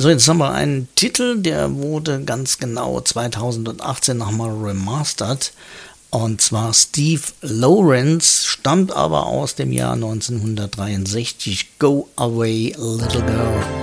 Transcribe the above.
So, jetzt haben wir einen Titel, der wurde ganz genau 2018 nochmal remastert. Und zwar Steve Lawrence, stammt aber aus dem Jahr 1963. Go Away, Little Girl.